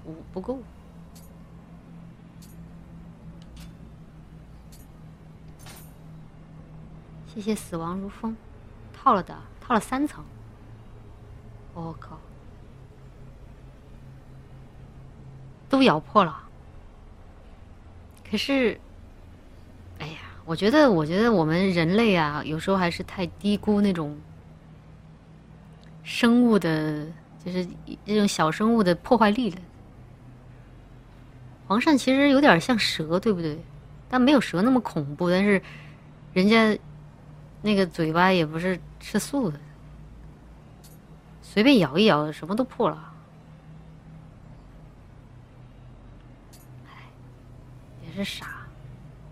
5不够。谢谢死亡如风，套了3层。我靠，都咬破了。可是，哎呀，我觉得我们人类啊，有时候还是太低估那种生物的，就是这种小生物的破坏力了。黄鳝其实有点像蛇，对不对？但没有蛇那么恐怖，但是人家那个嘴巴也不是吃素的，随便咬一咬，什么都破了。也是傻。